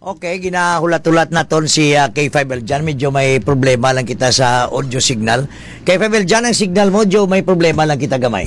Okay, ginahulat-hulat naton si K5L dyan. Medyo may problema lang kita sa audio signal. K5L dyan, ang signal mo, Joe, may problema lang kita gamay.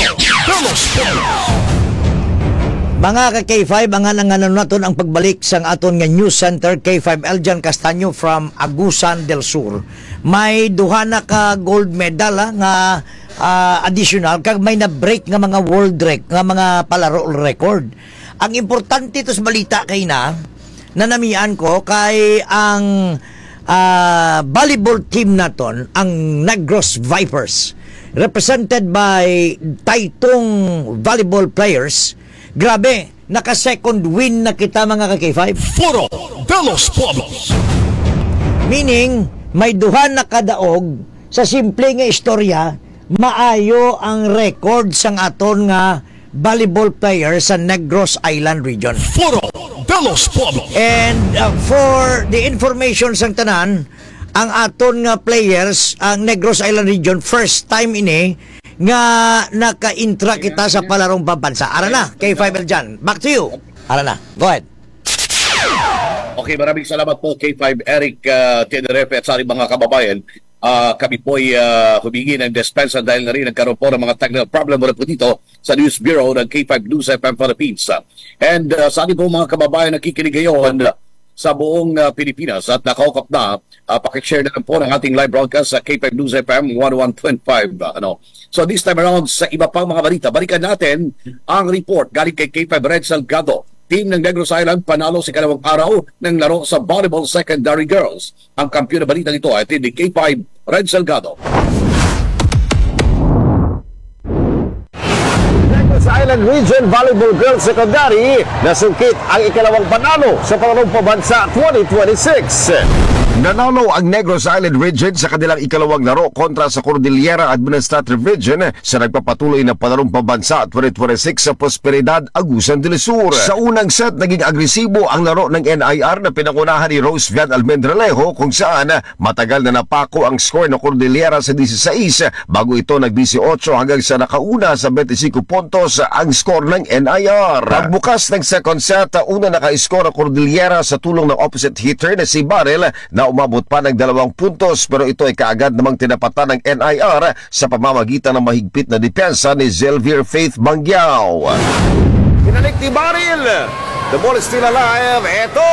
Mga ka-K5, ang anang naton ang pagbalik sang aton nga news center, K5L dyan Castaño from Agusan del Sur. May duha na ka gold medal nga additional, kag may na-break nga mga world nga mga palaro record. Ang importante ito sa balita kay nanamian ko kay ang volleyball team naton, ang Negros Vipers, represented by taitong volleyball players. Grabe, naka-second win na kita mga ka-K5. Foro de los Pueblos. Meaning, may duha na kadaog sa simple nga istorya, maayo ang record sang aton nga volleyball player sa Negros Island region. Foro de los Pueblos. And for the information sang tanan, ang aton nga players, ang Negros Island region, first time ini nga naka-intra kita sa palarong pambansa. Ara na, K5L dyan. Back to you. Ara na, go ahead. Okay, maraming salamat po K5 Eric Tenerife at sa ating mga kababayan. Kami po'y humingi ng dispensa dahil na rin nagkaroon po ng mga technical problem mula po dito sa News Bureau ng K5 News FM Philippines. And sa ating po mga kababayan nakikinig ngayon sa buong Pilipinas at nakaukap na, pakishare na lang po ng ating live broadcast sa K5 News FM 1125. So this time around sa iba pang mga balita, balikan natin ang report galing kay K5 Red Salgado. Team ng Negros Island panalo sa ikalawang araw ng laro sa volleyball secondary girls. Ang kampiyon na balita nito ay ni K5 Red Salgado. Negros Island Region Volleyball Girls Secondary nasungkit ang ikalawang panalo sa palarong pabansa 2026. Nanalo ang Negros Island Region sa kanilang ikalawang laro kontra sa Cordillera Administrative Region sa nagpapatuloy na palarong pambansa 2026 sa Prosperidad, Agusan del Sur. Sa unang set, naging agresibo ang laro ng NIR na pinangunahan ni Rose Vian Almendralejo kung saan matagal na napako ang score ng Cordillera sa 16 bago ito nag-18 hanggang sa nakauna sa 25 puntos ang score ng NIR. Pagbukas ng second set, una naka-score ang Cordillera sa tulong ng opposite hitter na si Barrel na umabot pa ng 2 puntos pero ito ay kaagad namang tinapatan ng NIR sa pamamagitan ng mahigpit na depensa ni Zelvier Faith Bangyao. Pinalik ni Barrel. The ball is still alive. Ito,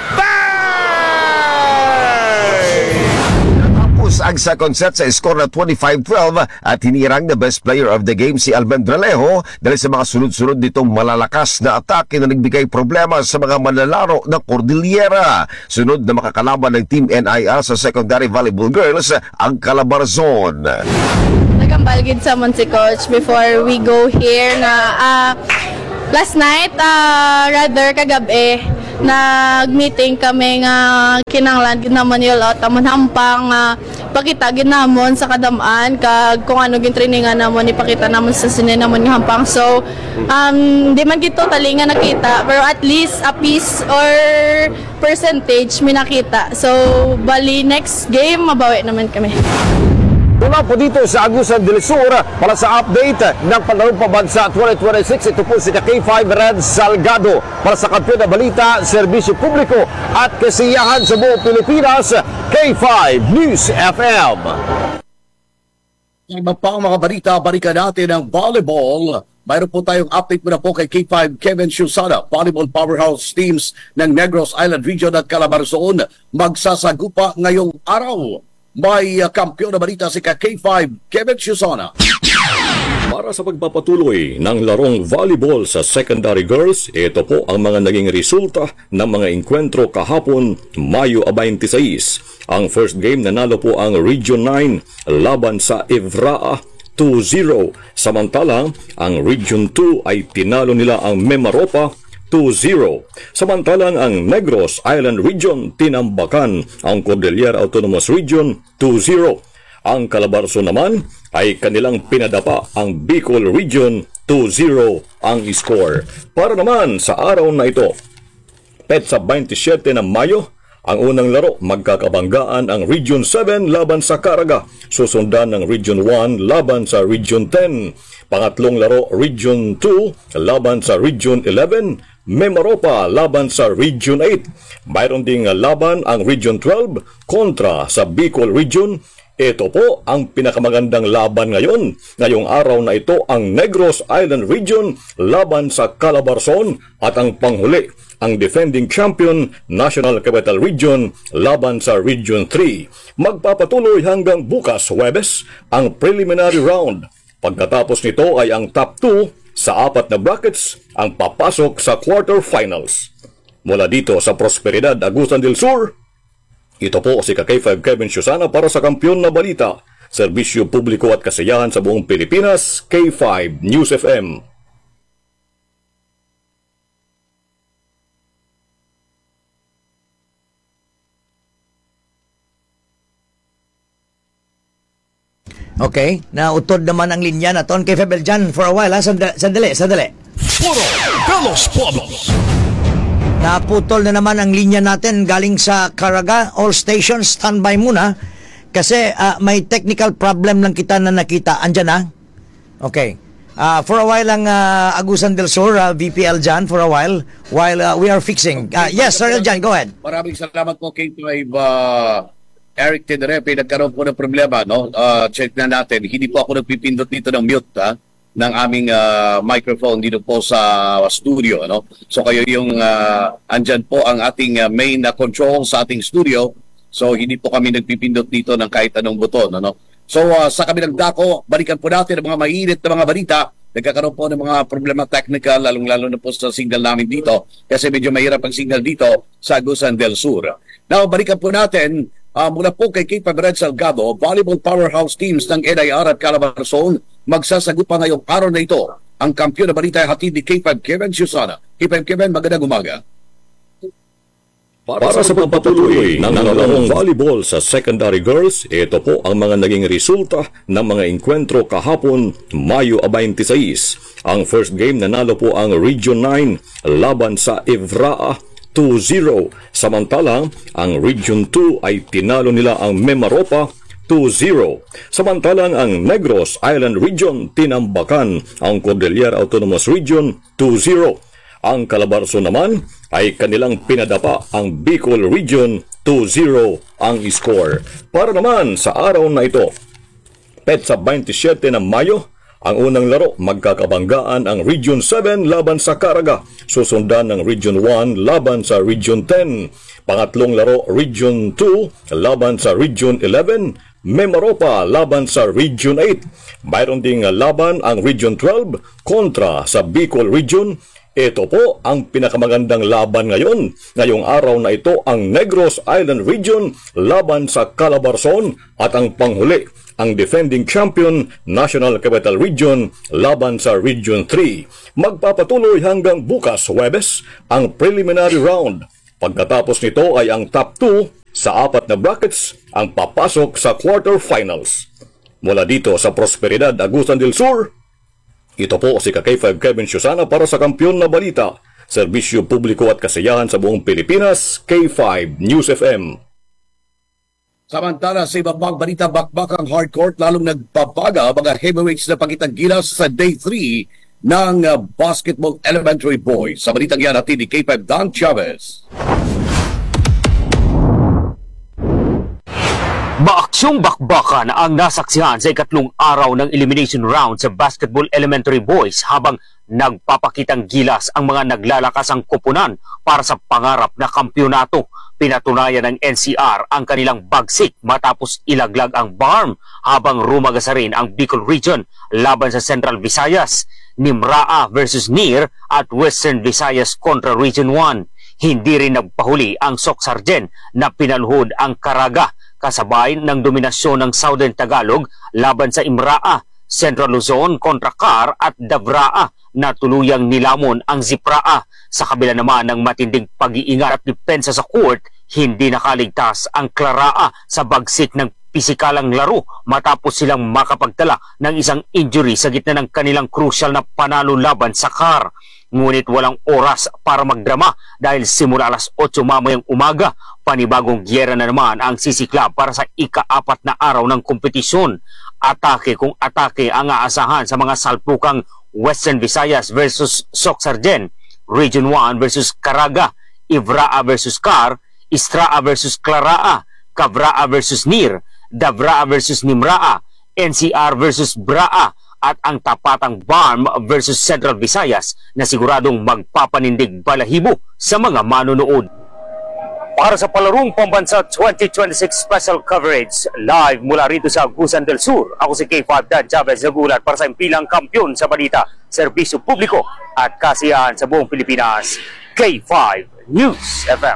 ang second set sa score na 25-12 at hinirang the best player of the game si Almendralejo dahil sa mga sunod-sunod nitong malalakas na atake na nagbigay problema sa mga manlalaro ng Cordillera. Sunod na makakalaban ng Team NIR sa secondary volleyball girls ang Calabarzon. Nagkambalgid sa si Coach before we go here na last night, rather kagabi, nag-meeting kami nga kinanglan ginamon yung lot amon hampang pakita ginamon sa kadamaan kag kung ano gin trainingan namon ipakita namon sa sininamon nga hampang. So di man gito tali nga nakita pero at least a piece or percentage mi nakita. So bali next game mabawi naman kami. Mula po dito sa Agusan del Sur para sa update ng palarong pabansa 2026. Ito po si K5 Red Salgado para sa kampiyon na balita, serbisyo publiko at kasiyahan sa buong Pilipinas, K5 News FM. Iba pa ang mga balita, balikan natin ang volleyball. Mayroon po tayong update muna po kay K5 Kevin Shusana. Volleyball powerhouse teams ng Negros Island Region at Calabarzon magsasagupa ngayong araw. May kampiyon na balita si K5 Kevin Shusana. Para sa pagpapatuloy ng larong volleyball sa secondary girls, ito po ang mga naging resulta ng mga enkwentro kahapon, Mayo 26. Ang first game nanalo po ang Region 9 laban sa Evraa 2-0. Samantalang ang Region 2 ay tinalo nila ang Memaropa 2-0. Samantalang ang Negros Island Region tinambakan ang Cordillera Autonomous Region 2-0. Ang Calabarzon naman ay kanilang pinadapa ang Bicol Region 2-0 ang score. Para naman sa araw na ito, petsa 27 ng Mayo, ang unang laro magkakabanggaan ang Region 7 laban sa Caraga, susundan ng Region 1 laban sa Region 10. Pangatlong laro Region 2 laban sa Region 11, Mimaropa laban sa Region 8. Mayroon ding laban ang Region 12 kontra sa Bicol Region. Ito po ang pinakamagandang laban ngayon. Ngayong araw na ito ang Negros Island Region laban sa Calabarzon at ang panghuli ang defending champion National Capital Region laban sa Region 3. Magpapatuloy hanggang bukas Huwebes ang preliminary round. Pagkatapos nito ay ang top 2 sa 4 na brackets ang papasok sa quarterfinals. Mula dito sa Prosperidad, Agusan del Sur, ito po si K5 Kevin Susana para sa Kampiyon na Balita, Serbisyo Publiko at Kasiyahan sa buong Pilipinas, K5 News FM. Okay, nautod naman ang linya na ton kay Febel dyan for a while ha. Sandali. Puro Carlos Pueblos. Naputol na naman ang linya natin galing sa Caraga. All stations, standby muna. Kasi may technical problem lang kita na nakita. Andyan na? Okay. For a while lang Agusan del Sur, VPL dyan for a while we are fixing. Yes, Sir Eljan, go ahead. Maraming salamat po kay Eric Tenerife. Nagkaroon po ng problema, no? Check na natin. Hindi po ako nagpipindot dito ng mute, ng aming microphone dito po sa studio, no? So kayo yung andyan po ang ating main control sa ating studio. So hindi po kami nagpipindot dito ng kahit anong buton, no? So sa kabilang dako, balikan po natin ang mga mainit na mga balita. Nagkakaroon po ng mga problema technical, lalong-lalo na po sa signal namin dito kasi medyo mahirap ang signal dito sa Agusan del Sur. Now, balikan po natin mula po kay K5 Red Salgado, volleyball powerhouse teams ng NIR at Calabarzon magsasagot pa ngayong araw na ito. Ang Kampiyon na Balita ay hatid ni K5 Kevin Susana. K5 Kevin, magandang umaga. Para sa pagpapatuloy ng larong volleyball sa secondary girls, ito po ang mga naging resulta ng mga engkwentro kahapon, Mayo 26. Ang first game nanalo po ang Region 9 laban sa Evraa 2-0. Samantalang ang Region 2 ay tinalo nila ang Mimaropa 2-0. Samantalang ang Negros Island Region tinambakan ang Cordillera Autonomous Region 2-0. Ang Calabarzon naman ay kanilang pinadapa ang Bicol Region 2-0 ang score. Para naman sa araw na ito, petsa 27 ng Mayo, ang unang laro magkakabanggaan ang Region 7 laban sa Caraga, susundan ng Region 1 laban sa Region 10. Pangatlong laro Region 2 laban sa Region 11, Mimaropa laban sa Region 8. Mayroon ding laban ang Region 12 kontra sa Bicol Region. Ito po ang pinakamagandang laban ngayon. Ngayong araw na ito ang Negros Island Region laban sa Calabarzon at ang panghuli ang defending champion National Capital Region laban sa Region 3. Magpapatuloy hanggang bukas Huwebes ang preliminary round. Pagkatapos nito ay ang top 2 sa 4 na brackets ang papasok sa quarterfinals. Mula dito sa Prosperidad, Agusan del Sur, ito po si K5 Kevin Susana para sa Kampiyon na Balita, Serbisyo Publiko at Kasiyahan sa buong Pilipinas, K5 News FM. Samantala sa ibang mga balita, bakbakang hardcourt lalong nagpapaga mga heavyweights na pakitang gilas sa Day 3 ng Basketball Elementary Boys. Sa balitang yan natin ni K5 Dan Chavez. Maaksyong bakbakan ang nasaksihan sa ikatlong araw ng elimination round sa Basketball Elementary Boys habang nagpapakitang gilas ang mga naglalakasang koponan para sa pangarap na kampyonato. Pinatunayan ng NCR ang kanilang bagsik matapos ilaglag ang BARM habang rumagasa rin ang Bicol Region laban sa Central Visayas, Nimraa versus NIR at Western Visayas kontra Region 1. Hindi rin nagpahuli ang Socsargen na pinaluhod ang Caraga kasabay ng dominasyon ng Southern Tagalog laban sa Imraa, Central Luzon kontra CAR at Davraa na tuluyang nilamon ang Zipraa. Sa kabila naman ng matinding pag-iingat at depensa sa court, hindi nakaligtas ang Claraa sa bagsik ng pisikalang laro matapos silang makapagtala ng isang injury sa gitna ng kanilang crucial na panalo laban sa CAR. Ngunit walang oras para magdrama dahil simula alas 8 mamayang umaga, panibagong gyera na naman ang sisikla para sa ika-4 na araw ng kompetisyon. Atake kung atake ang aasahan sa mga salpukang Western Visayas versus Socsargen, Region 1 versus Caraga, Ivraa versus Car, Istraa versus Claraa, Cabraa versus Nir, Davraa versus Nimraa, NCR versus Braa, at ang Tapatang Barm versus Central Visayas na siguradong magpapanindig balahibo sa mga manonood. Para sa Palarong Pambansa 2026 Special Coverage, live mula rito sa Agusan del Sur, ako si K5 Dan Chavez nagulat para sa impilang kampyon sa balita, serbisyo publiko at kasiyahan sa buong Pilipinas. K5 News FM.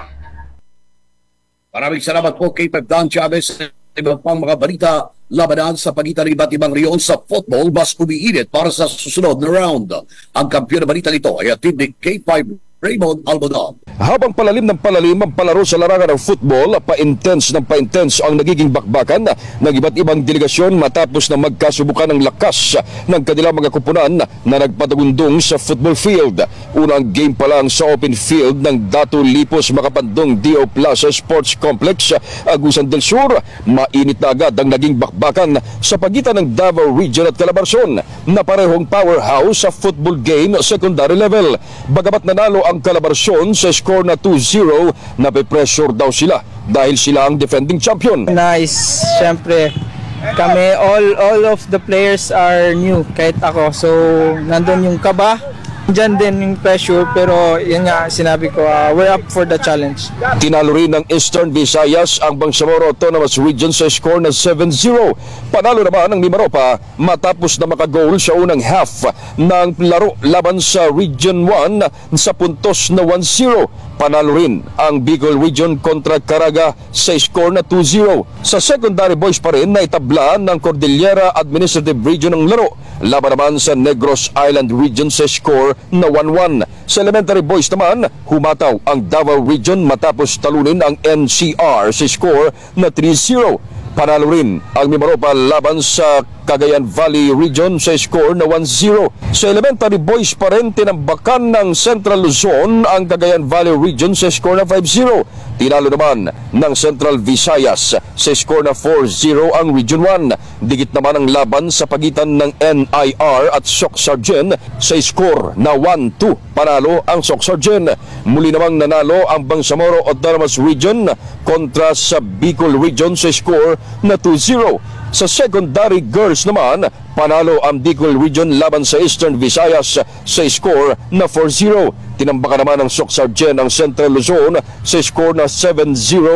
Maraming salamat po kay Pep Dan Chavez. Iba pang mga balita, labanan sa pagitan ng iba't ibang reyon sa football mas umiinit para sa susunod na round. Ang kampiyon na balita nito ay atid ni K5 Raymond Albodan. Habang palalim ng palalim ang palaro sa larangan ng football, pa-intense ng pa-intense ang nagiging bakbakan ng iba't ibang delegasyon matapos na magkasubukan ng lakas ng kanilang mga kupunan na nagpatagundong sa football field. Unang game pa lang sa open field ng Dato Lipos Makapandong D.O. Plaza Sports Complex, Agusan del Sur, mainit na agad ang naging bakbakan sa pagitan ng Davao Region at Calabarzon na parehong powerhouse sa football game secondary level. Bagamat nanalo ang Calabarzon sa score na 2-0, nape-pressure daw sila dahil sila ang defending champion. Nice, syempre kami all of the players are new kahit ako, so nandun yung kaba, dyan din yung pressure, pero yun nga sinabi ko, we're up for the challenge. Tinalo rin ng Eastern Visayas ang Bangsamoro Autonomous Region sa score na 7-0. Panalo naman ng Mimaropa matapos na makagoal sa unang half ng laro laban sa Region 1 sa puntos na 1-0. Panalo rin ang Bicol Region kontra Caraga sa score na 2-0. Sa secondary boys pa rin na itablaan ng Cordillera Administrative Region ng laro, laban naman sa Negros Island Region sa score na 1-1. Sa elementary boys naman, humataw ang Davao Region matapos talunin ang NCR sa score na 3-0. Panalo rin ang Mimaropa laban sa Cagayan Valley Region sa score na 1-0. Sa elementary boys pa rin tinambakan ng Central Luzon ang Cagayan Valley Region sa score na 5-0. Tinalo naman ng Central Visayas sa score na 4-0 ang Region 1. Digit naman ang laban sa pagitan ng NIR at Soc Sargen sa score na 1-2. Panalo ang Soc Sargen. Muli namang nanalo ang Bangsamoro Autonomous Region kontra sa Bicol Region sa score na 2-0. Sa secondary girls naman, panalo ang Bicol Region laban sa Eastern Visayas sa score na 4-0. Tinambakan naman ng Soc Sargen ang Central Luzon sa score na 7-0,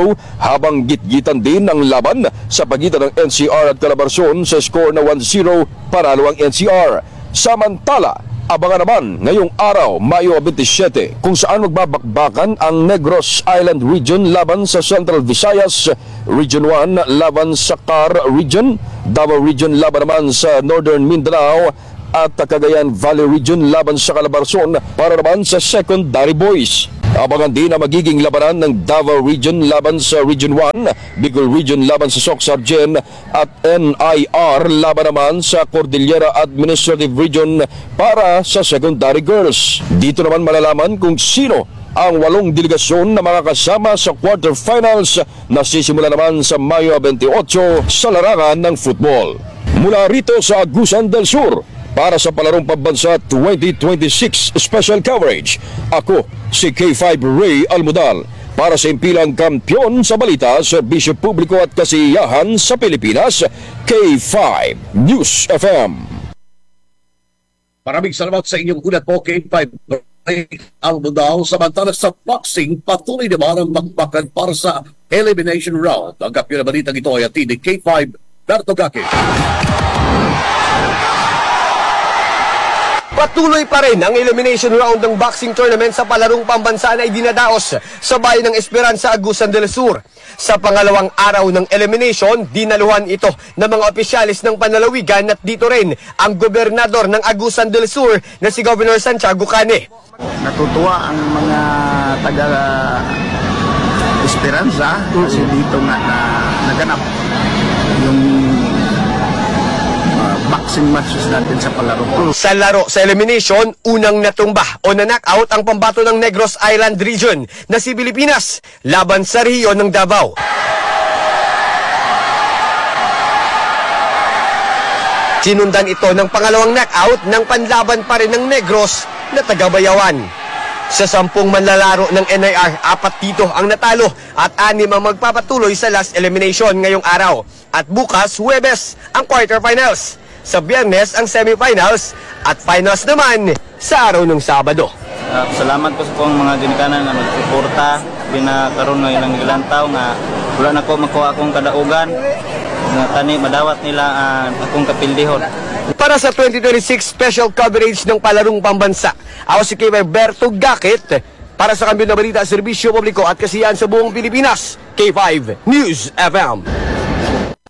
habang gitgitan din ang laban sa pagitan ng NCR at Calabarzon sa score na 1-0, panalo ang NCR. Samantala, abangan naman ngayong araw, Mayo 27, kung saan magbabakbakan ang Negros Island Region laban sa Central Visayas, Region 1 laban sa Car Region, Davao Region laban naman sa Northern Mindanao, at Cagayan Valley Region laban sa Calabarzon para naman sa secondary boys. Abangan din ang magiging labanan ng Davao Region laban sa Region 1, Bicol Region laban sa Soc Sargen, at NIR laban naman sa Cordillera Administrative Region para sa secondary girls. Dito naman malalaman kung sino ang 8 delegasyon na makakasama sa quarterfinals na sisimula naman sa Mayo 28 sa larangan ng football. Mula rito sa Agusan del Sur, para sa Palarong Pambansa 2026 Special Coverage, ako si K5 Ray Almodal para sa impilang kampiyon sa balita, serbisyo publiko at kasiyahan sa Pilipinas, K5 News FM. Maraming salamat sa inyong ulat po, K5 Ray Almodal. Samantala sa boxing, patuloy naman ang bakbakan para sa elimination round. Ang kampiyon na balita ito ay atid ni K5 Bertogake. Patuloy pa rin ang elimination round ng boxing tournament sa Palarong Pambansa na idinadaos sa bayan ng Esperanza, Agusan del Sur. Sa pangalawang araw ng elimination, dinaluhan ito ng mga opisyalis ng panlalawigan at dito rin ang gobernador ng Agusan del Sur na si Governor Santiago Cane. Natutuwa ang mga taga Esperanza kasi dito nga naganap yung boxing matches natin sa palaro. Sa laro sa elimination, unang natumba o na-knockout ang pambato ng Negros Island Region na si Pilipinas laban sa rehiyon ng Davao. Sinundan ito ng pangalawang knockout ng panlaban pa rin ng Negros na taga-Bayawan. Sa 10 manlalaro ng NIR, 4 dito ang natalo at 6 ang magpapatuloy sa last elimination ngayong araw. At bukas, Huwebes, ang quarterfinals. Sa Biyernes, ang semifinals at finals naman sa araw ng Sabado. Salamat po sa pong mga ginikanan nga magsuporta binakaroon ngayon ng ilang tao nga wala na ko makuha akong kadaugan nga tani madawat nila akong kapildihon. Para sa 2026 special coverage ng palarong pambansa, ako si Kay Berto Gakit para sa Kampiyon na Balita, Serbisyo Publiko at Kasiyahan sa buong Pilipinas, K5 News FM.